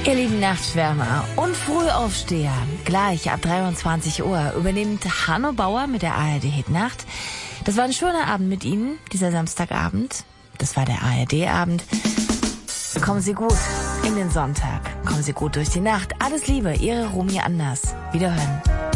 Ihr lieben Nachtschwärmer und Frühaufsteher, gleich ab 23 Uhr übernimmt Hanno Bauer mit der ARD Hitnacht. Das war ein schöner Abend mit Ihnen, dieser Samstagabend. Das war der ARD-Abend. Kommen Sie gut in den Sonntag. Kommen Sie gut durch die Nacht. Alles Liebe, Ihre Romy Anders. Wiederhören.